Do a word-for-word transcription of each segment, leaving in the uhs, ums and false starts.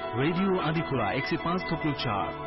Radio Adhikhola एक सय पाँच थोप्लो चार।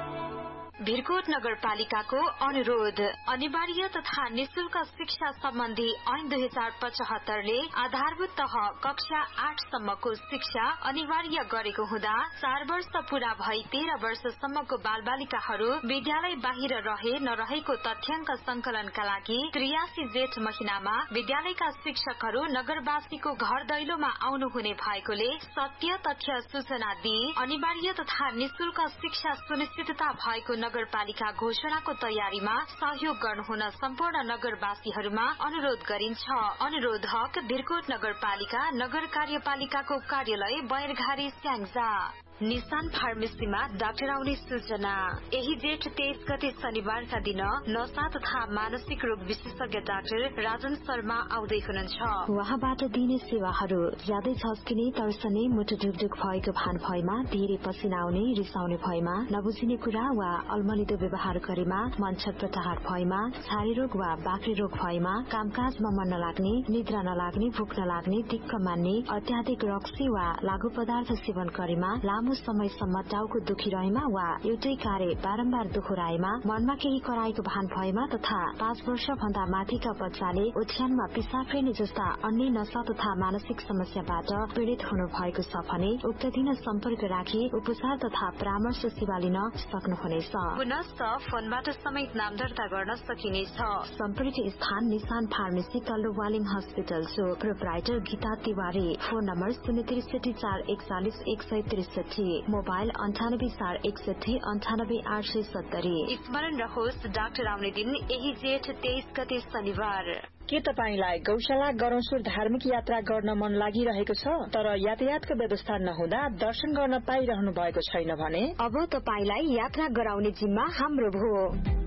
भिरकोट नगरपालिकाको अनुरोध। अनिवार्य तथा निशुल्क शिक्षा सम्बन्धी ऐन दुई हजार पचहत्तरले आधारभूत तह कक्षा आठ सम्मको शिक्षा अनिवार्य गरेको हुँदा चार वर्ष पूरा भई तेह्र वर्षसम्मको बालबालिकाहरू विद्यालय बाहिर रहे नरहेको तथ्याङ्क संकलनका लागि त्रियासी जेठ महिनामा विद्यालयका शिक्षकहरू नगरवासीको घर दैलोमा आउनुहुने भएकोले सत्य तथ्य सूचना दिई अनिवार्य तथा निशुल्क शिक्षा सुनिश्चितता भएको नगरपालिका घोषणाको तयारीमा सहयोग गर्नुहुन सम्पूर्ण नगरवासीहरूमा अनुरोध गरिन्छ। अनुरोधक भिरकोट नगरपालिका नगर कार्यपालिकाको कार्यालय बैरघारी स्याङ्जा। निशान फार्मेसीमा डाक्टर आउने सूचना। यही जेठ तेइस गते शनिबारका दिन नशा तथा मानसिक रोग विशेषज्ञ डाक्टर राजन शर्मा आउँदै हुनुहुन्छ। उहाँबाट दिने सेवाहरू ज्यादै झस्किने तर्सने मुटु ढुकढुक भएको भान भएमा, धेरै पसिना आउने रिसाउने भएमा, नबुझिने कुरा वा अल्मलिदो व्यवहार गरेमा, मन छटपटाहट भएमा, छारे रोग वा बाक्रे रोग भएमा, कामकाजमा मन नलाग्ने, निद्रा नलाग्ने, भूख नलाग्ने, दिक्क मान्ने, अत्याधिक रक्सी वा लागू पदार्थ सेवन गरेमा, लामो समयसम्म टाउको दुखिरहेमा वा एउटै कार्य बारम्बार दोहोऱ्याएमा, मनमा केही कराएको भान भएमा तथा पाँच वर्ष भन्दा माथिका बच्चाले ओछ्यानमा पिसाब फेर्ने जस्ता अन्य नशा तथा मानसिक समस्याबाट पीड़ित हुनु भएको छ भने उक्त दिन सम्पर्क राखी उपचार तथा परामर्श सेवा लिन सक्नुहुनेछ। पुनश्च फोनबाट समेत नाम दर्ता गर्न सकिनेछ। सम्पर्क स्थान निशान फार्मेसी तल्लो Waling hospital so proprietor Gita Tiwari. Phone number शून्य त्रिसठी चार एकचालिस एक सय त्रिसठी, मोबाइल अन्ठानब्बे चार एकसठी अन्ठानब्बे आठ सय सत्तरी। स्मरण रहोस् डाक्टर आउने दिन यही जेठ तेइस गते शनिबार। के तपाईलाई गौशाला गरौसुर धार्मिक यात्रा गर्न मन लागिरहेको छ तर यातायातको व्यवस्था नहुँदा दर्शन गर्न पाइरहनु भएको छैन भने अब तपाईलाई यात्रा गराउने जिम्मा हाम्रो भो।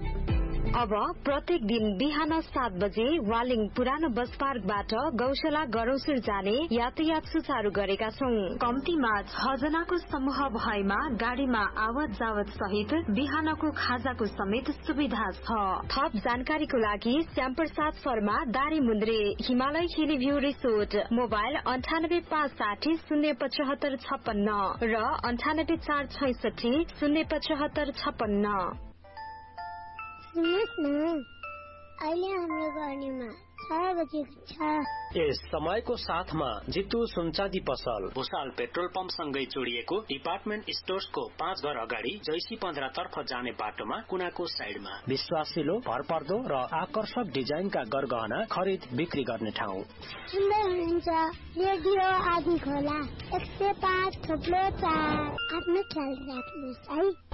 अब प्रत्येक दिन बिहान सात बजे वालिङ पुरानो बस पार्कबाट गौशाला गरौसुर जाने यातायात सुचारू गरेका छौं। कम्तीमा छ जनाको समूह भएमा गाड़ीमा आवत जावत सहित बिहानको खाजाको समेत सुविधा छ। थप जानकारीको लागि श्यामप्रसाद शर्मा दारी मुन्द्रे हिमालय हिली भ्यू रिसोर्ट। मोबाइल अन्ठानब्बे पाँच साठी शून्य पचहत्तर छप्पन्न र अन्ठानब्बे चार छैसठी शून्य पचहत्तर छप्पन्न। सुन्नुहोस् न, अहिले हाम्रो गाडीमा छ बजेको छ। यस समयको साथमा जितु सुनचाँदी पसल भुसाल पेट्रोल पम्प सँगै जोडिएको डिपार्टमेन्ट स्टोर्सको पाँच घर अगाडि जैसी पन्ध्र तर्फ जाने बाटोमा कुनाको साइडमा विश्वासिलो भरपर्दो र आकर्षक डिजाइनका गरगहना खरिद बिक्री गर्ने ठाउँ। सुन्दै हुनुहुन्छ रेडियो आदिखोला एक सय पाँच थोप्लो चार। आफ्नो ख्याल राख्नुहोस् है।